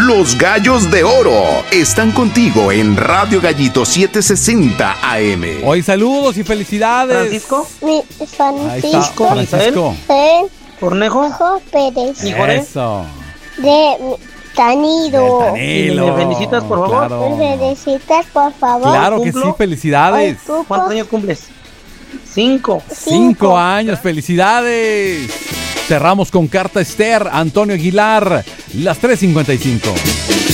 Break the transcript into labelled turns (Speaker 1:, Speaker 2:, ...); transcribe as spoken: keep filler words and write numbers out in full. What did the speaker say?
Speaker 1: Los Gallos de Oro están contigo en Radio Gallito setecientos sesenta A M.
Speaker 2: Hoy saludos y felicidades.
Speaker 3: Francisco.
Speaker 4: Mi
Speaker 2: Ahí está,
Speaker 4: Francisco.
Speaker 2: Francisco.
Speaker 4: Fen
Speaker 3: Cornejo.
Speaker 4: Pérez.
Speaker 3: ¿Y Jorge?
Speaker 2: Eso.
Speaker 4: De Tanido.
Speaker 2: Danilo.
Speaker 3: ¿Me felicitas, por favor?
Speaker 2: Claro.
Speaker 4: ¿Me felicitas, por favor?
Speaker 2: Claro que sí,
Speaker 3: ¿Cumplo?
Speaker 2: felicidades.
Speaker 4: Hoy cumplo
Speaker 3: ¿Cuántos años cumples? Cinco.
Speaker 2: Cinco años, felicidades. Cerramos con carta Esther, Antonio Aguilar, las tres cincuenta y cinco.